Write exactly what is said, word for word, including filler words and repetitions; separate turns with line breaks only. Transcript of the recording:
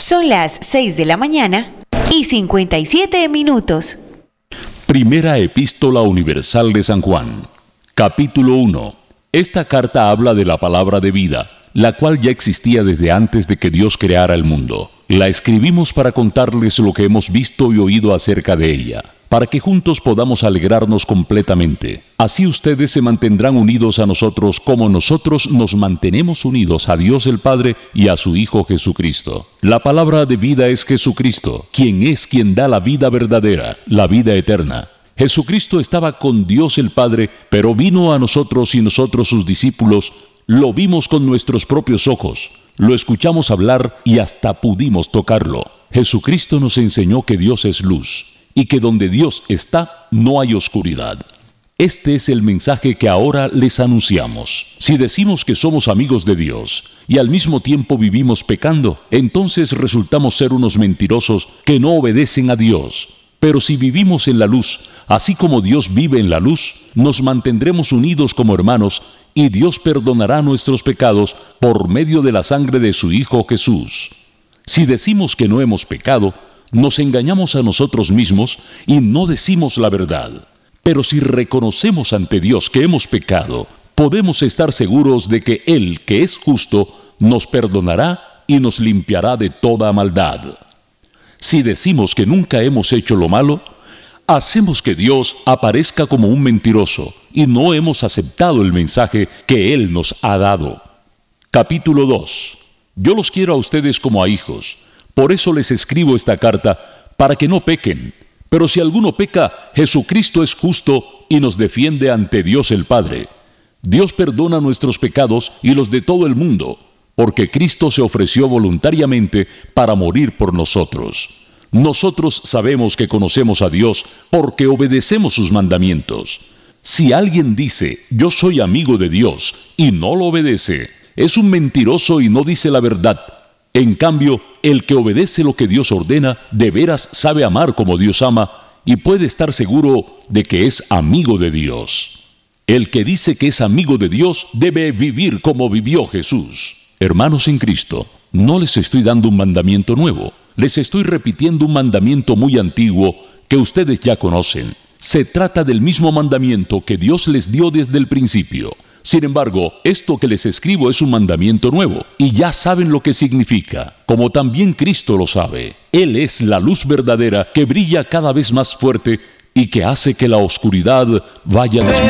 Son las seis de la mañana y cincuenta y siete minutos.
Primera Epístola Universal de San Juan, capítulo uno. Esta carta habla de la palabra de vida, la cual ya existía desde antes de que Dios creara el mundo. La escribimos para contarles lo que hemos visto y oído acerca de ella, para que juntos podamos alegrarnos completamente. Así ustedes se mantendrán unidos a nosotros como nosotros nos mantenemos unidos a Dios el Padre y a su Hijo Jesucristo. La palabra de vida es Jesucristo, quien es quien da la vida verdadera, la vida eterna. Jesucristo estaba con Dios el Padre, pero vino a nosotros y nosotros sus discípulos lo vimos con nuestros propios ojos, lo escuchamos hablar y hasta pudimos tocarlo. Jesucristo nos enseñó que Dios es luz y que donde Dios está no hay oscuridad. Este es el mensaje que ahora les anunciamos. Si decimos que somos amigos de Dios y al mismo tiempo vivimos pecando, entonces resultamos ser unos mentirosos que no obedecen a Dios. Pero si vivimos en la luz, así como Dios vive en la luz, nos mantendremos unidos como hermanos y Dios perdonará nuestros pecados por medio de la sangre de su Hijo Jesús. Si decimos que no hemos pecado, nos engañamos a nosotros mismos y no decimos la verdad. Pero si reconocemos ante Dios que hemos pecado, podemos estar seguros de que Él, que es justo, nos perdonará y nos limpiará de toda maldad. Si decimos que nunca hemos hecho lo malo, hacemos que Dios aparezca como un mentiroso y no hemos aceptado el mensaje que Él nos ha dado. Capítulo dos. Yo los quiero a ustedes como a hijos. Por eso les escribo esta carta, para que no pequen. Pero si alguno peca, Jesucristo es justo y nos defiende ante Dios el Padre. Dios perdona nuestros pecados y los de todo el mundo, porque Cristo se ofreció voluntariamente para morir por nosotros. Nosotros sabemos que conocemos a Dios porque obedecemos sus mandamientos. Si alguien dice, yo soy amigo de Dios, y no lo obedece, es un mentiroso y no dice la verdad. En cambio, el que obedece lo que Dios ordena, de veras sabe amar como Dios ama, y puede estar seguro de que es amigo de Dios. El que dice que es amigo de Dios, debe vivir como vivió Jesús. Hermanos en Cristo, no les estoy dando un mandamiento nuevo. Les estoy repitiendo un mandamiento muy antiguo que ustedes ya conocen. Se trata del mismo mandamiento que Dios les dio desde el principio. Sin embargo, esto que les escribo es un mandamiento nuevo, y ya saben lo que significa, como también Cristo lo sabe. Él es la luz verdadera que brilla cada vez más fuerte y que hace que la oscuridad vaya disminuyendo.